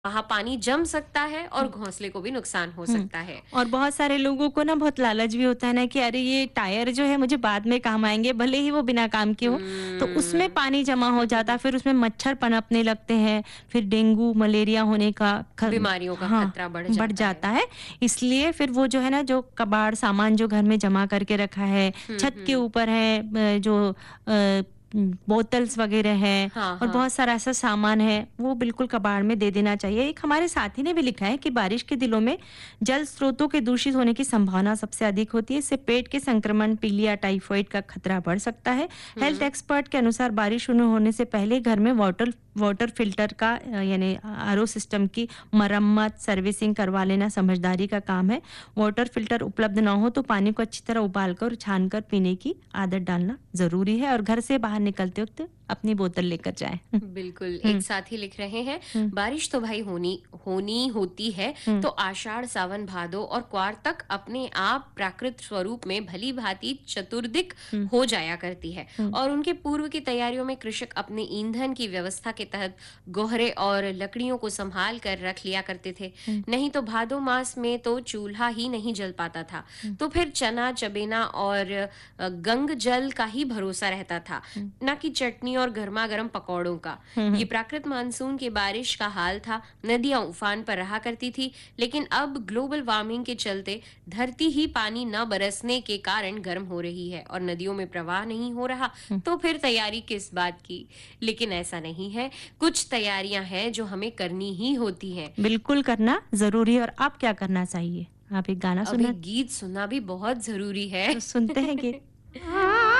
वहाँ पानी जम सकता है और घोंसले को भी नुकसान हो सकता है। और बहुत सारे लोगों को ना बहुत लालच भी होता है ना कि अरे ये टायर जो है मुझे बाद में काम आएँगे, भले ही वो बिना काम के हों। तो उसमें हुँ। पानी जमा हो जाता है, फिर उसमें मच्छर पनपने लगते हैं, फिर डेंगू, मलेरिया होने का बीमारियों का हाँ, खतरा बढ़ बढ़ जाता है। जाता है। इसलिए फिर वो जो है ना जो कबाड़ सामान जो घर में जमा करके रखा है, हुँ, छत के हुँ। ऊपर है जो बोतल्स वगैरह हैं हाँ, और हाँ। बहुत सारा ऐसा सामान है, वो बिल्कुल कबाड़ में दे देना चाहिए। एक हमारे साथी ने भी लिखा है कि बारिश के दिनों में जल स्रोतों के दूषित होने की संभावना सबसे अधिक होती है। इससे पेट के संक्रमण, पीलिया, टाइफाइड का खतरा बढ़ सकता है। हेल्थ हुँ। एक्सपर्ट के अनुसार बारिश शुरू होने से पहले घर में वाटर वाटर फिल्टर का यानी आरओ सिस्टम की मरम्मत, सर्विसिंग करवा लेना समझदारी का काम है। वाटर फिल्टर उपलब्ध ना हो तो पानी को अच्छी तरह उबाल कर, छान कर पीने की आदत डालना ज़रूरी है और घर से बाहर निकलते वक़्त अपनी बोतल लेकर जाएँ। बिल्कुल, एक हुँ, साथी लिख रहे हैं, हुँ, बारिश तो भाई होनी होनी होती है, हुँ, तो आषाढ़, सावन, भादो और क्वार तक अपने आप प्राकृत स्वरूप में भली-भांति चतुर्दिक हुँ, हो जाया करती है हुँ, और उनके पूर्व की तैयारियों में कृषक अपने ईंधन की व्यवस्था के तहत गोहरे और लकड़ियों को संभाल कर रख लिया करते थे। हुँ, नहीं तो भादो मास में तो चूल्हा ही नहीं जल पाता था। हुँ, तो फिर चना, चबेना और गंग जल का ही भरोसा रहता था, हुँ, ना कि चटनी और गर्मा-गर्म पकौड़ों का। हुँ, ये हुँ, प्राकृत मानसून की बारिश का हाल था। नदियां उफान पर रहा करती थी, लेकिन अब ग्लोबल वार्मिंग के चलते धरती ही पानी न बरसने के कारण गर्म हो रही है और नदियों में प्रवाह नहीं हो रहा, हुँ। तो फिर तैयारी किस बात की। लेकिन ऐसा नहीं है, कुछ तैयारियां हैं जो हमें करनी ही होती हैं। बिल्कुल करना ज़रूरी है और आप क्या करना चाहिए? आप एक गाना अब सुनना एक गीत सुनना भी बहुत जरूरी है। तो सुनते हैं गीत?